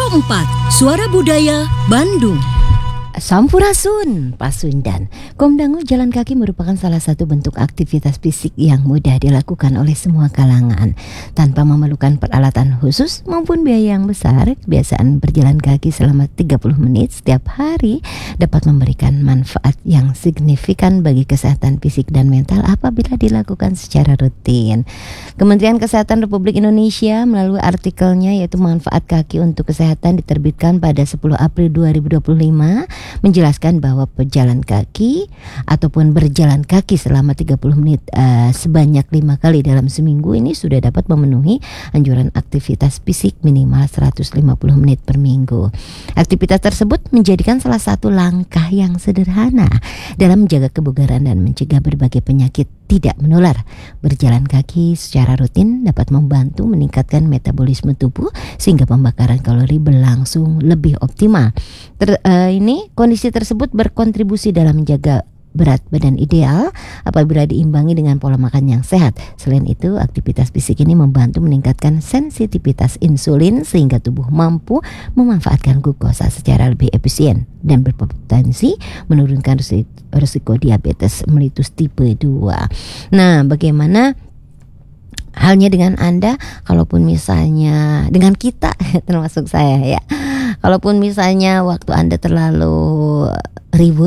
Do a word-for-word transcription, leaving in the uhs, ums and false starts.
empat Suara Budaya Bandung. Sampurasun, Pasundan. Komdangu jalan kaki merupakan salah satu bentuk aktivitas fisik yang mudah dilakukan oleh semua kalangan. Tanpa memerlukan peralatan khusus maupun biaya yang besar, kebiasaan berjalan kaki selama tiga puluh menit setiap hari dapat memberikan manfaat yang signifikan bagi kesehatan fisik dan mental apabila dilakukan secara rutin. Kementerian Kesehatan Republik Indonesia melalui artikelnya yaitu Manfaat Kaki untuk Kesehatan diterbitkan pada sepuluh April dua ribu dua puluh lima menjelaskan bahwa pejalan kaki ataupun berjalan kaki selama tiga puluh menit uh, sebanyak lima kali dalam seminggu ini sudah dapat memenuhi anjuran aktivitas fisik minimal seratus lima puluh menit per minggu. Aktivitas tersebut menjadikan salah satu langkah yang sederhana dalam menjaga kebugaran dan mencegah berbagai penyakit tidak menular. Berjalan kaki secara rutin dapat membantu meningkatkan metabolisme tubuh sehingga pembakaran kalori berlangsung lebih optimal. Ter, uh, ini kondisi tersebut berkontribusi dalam menjaga berat badan ideal apabila diimbangi dengan pola makan yang sehat. Selain itu, aktivitas fisik ini membantu meningkatkan sensitivitas insulin sehingga tubuh mampu memanfaatkan glukosa secara lebih efisien dan berpotensi menurunkan risiko diabetes melitus tipe dua. Nah, bagaimana halnya dengan Anda, kalaupun misalnya dengan kita termasuk saya ya, kalaupun misalnya waktu Anda terlalu ribut